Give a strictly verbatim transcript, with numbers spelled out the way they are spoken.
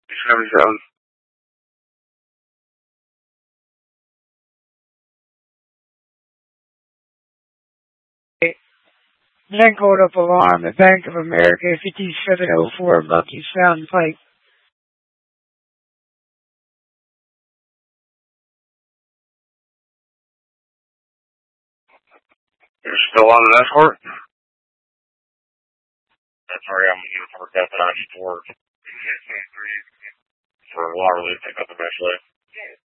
seventy-seven. Then code up alarm at Bank of America fifty-seven oh four Lucky Sound Pike. You're still on an escort? That's sorry, I'm here for death and I need to work. For a lot of relief, pick up eventually.